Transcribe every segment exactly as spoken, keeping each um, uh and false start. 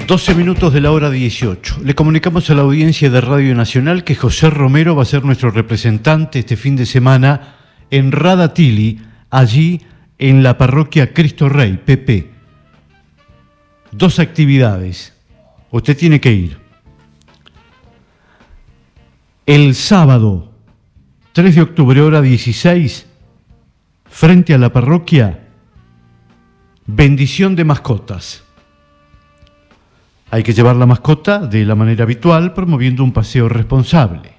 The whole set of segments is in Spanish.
doce minutos de la hora dieciocho. Le comunicamos a la audiencia de Radio Nacional que José Romero va a ser nuestro representante este fin de semana en Radatili, allí en la parroquia Cristo Rey, P P. Dos actividades. Usted tiene que ir. El sábado, tres de octubre, hora dieciséis, frente a la parroquia, bendición de mascotas. Hay que llevar la mascota de la manera habitual, promoviendo un paseo responsable.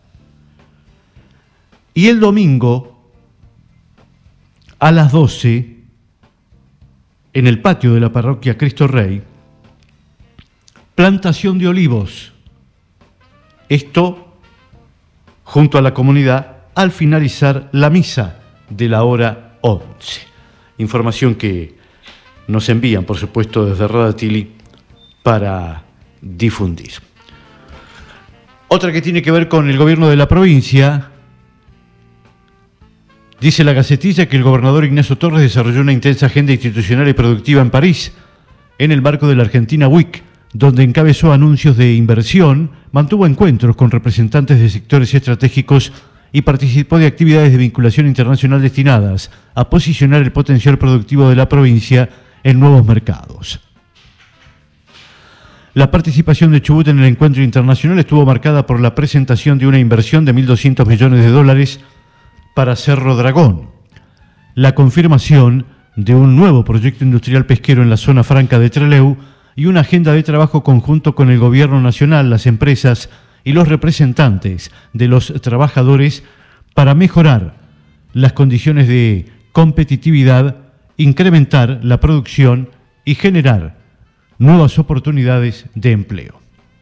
Y el domingo, a las doce, en el patio de la parroquia Cristo Rey, plantación de olivos. Esto junto a la comunidad al finalizar la misa de la hora once. Información que nos envían, por supuesto, desde Radatili para difundir. Otra que tiene que ver con el gobierno de la provincia. Dice la Gacetilla que el gobernador Ignacio Torres desarrolló una intensa agenda institucional y productiva en París, en el marco de la Argentina Week, donde encabezó anuncios de inversión, mantuvo encuentros con representantes de sectores estratégicos y participó de actividades de vinculación internacional destinadas a posicionar el potencial productivo de la provincia en nuevos mercados. La participación de Chubut en el encuentro internacional estuvo marcada por la presentación de una inversión de mil doscientos millones de dólares para Cerro Dragón, la confirmación de un nuevo proyecto industrial pesquero en la zona franca de Trelew y una agenda de trabajo conjunto con el gobierno nacional, las empresas y los representantes de los trabajadores para mejorar las condiciones de competitividad, incrementar la producción y generar nuevas oportunidades de empleo.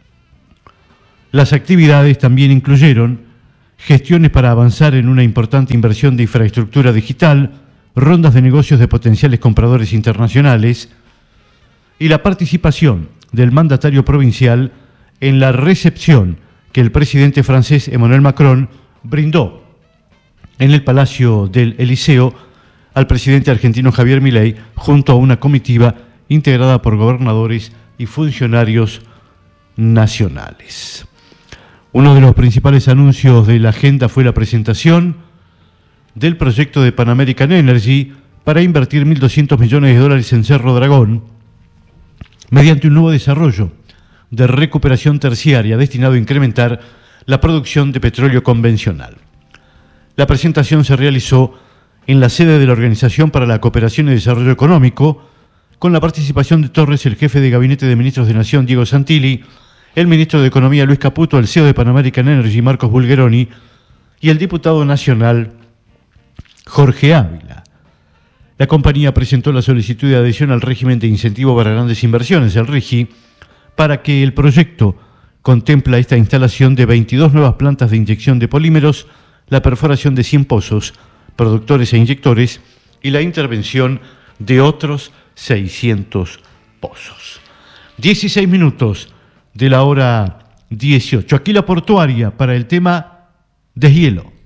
Las actividades también incluyeron gestiones para avanzar en una importante inversión de infraestructura digital, rondas de negocios de potenciales compradores internacionales y la participación del mandatario provincial en la recepción que el presidente francés Emmanuel Macron brindó en el Palacio del Eliseo al presidente argentino Javier Milei junto a una comitiva integrada por gobernadores y funcionarios nacionales. Uno de los principales anuncios de la agenda fue la presentación del proyecto de Pan American Energy para invertir mil doscientos millones de dólares en Cerro Dragón mediante un nuevo desarrollo de recuperación terciaria destinado a incrementar la producción de petróleo convencional. La presentación se realizó en la sede de la Organización para la Cooperación y Desarrollo Económico, con la participación de Torres, el jefe de Gabinete de Ministros de Nación, Diego Santilli, el ministro de Economía, Luis Caputo, el C E O de Pan American Energy, Marcos Bulgeroni, y el diputado nacional, Jorge Ávila. La compañía presentó la solicitud de adhesión al régimen de incentivo para grandes inversiones, el RIGI, para que el proyecto contempla esta instalación de veintidós nuevas plantas de inyección de polímeros, la perforación de cien pozos, productores e inyectores, y la intervención de otros seiscientos pozos. dieciséis minutos de la hora dieciocho. Aquí la portuaria para el tema deshielo.